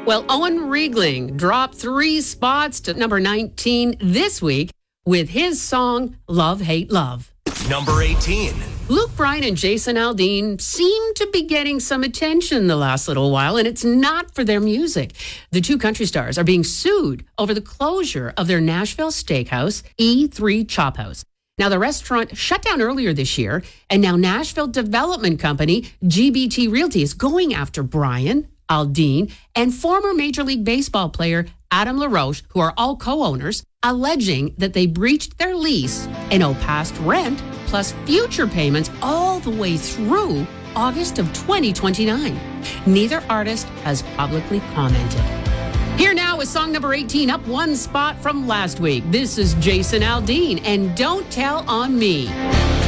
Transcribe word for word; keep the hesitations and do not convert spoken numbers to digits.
Well, Owen Riegling dropped three spots to number nineteen this week with his song, Love, Hate, Love. Number eighteen. Luke Bryan and Jason Aldean seem to be getting some attention the last little while, and it's not for their music. The two country stars are being sued over the closure of their Nashville steakhouse, E three Chop House. Now, the restaurant shut down earlier this year, and now Nashville development company G B T Realty is going after Bryan, Aldean, and former Major League Baseball player Adam LaRoche, who are all co-owners, alleging that they breached their lease and owe past rent plus future payments all the way through August of twenty twenty-nine. Neither artist has publicly commented. Here now is song number eighteen, up one spot from last week. This is Jason Aldean and Don't Tell on Me.